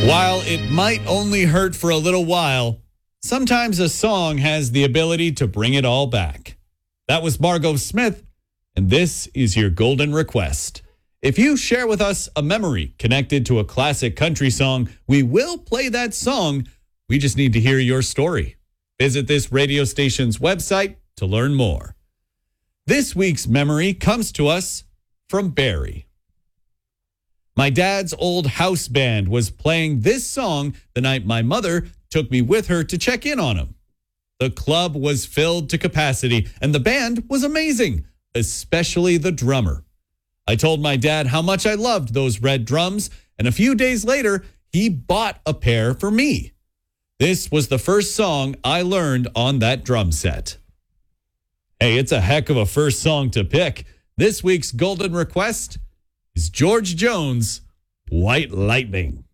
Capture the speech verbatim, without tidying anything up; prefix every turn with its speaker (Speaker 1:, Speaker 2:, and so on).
Speaker 1: While it might only hurt for a little while, sometimes a song has the ability to bring it all back. That was Margot Smith, and this is your golden request. If you share with us a memory connected to a classic country song, we will play that song. We just need to hear your story. Visit this radio station's website to learn more. This week's memory comes to us from Barry. My dad's old house band was playing this song the night my mother took me with her to check in on him. The club was filled to capacity, and the band was amazing, especially the drummer. I told my dad how much I loved those red drums, and a few days later, he bought a pair for me. This was the first song I learned on that drum set. Hey, it's a heck of a first song to pick. This week's golden request is George Jones' White Lightning.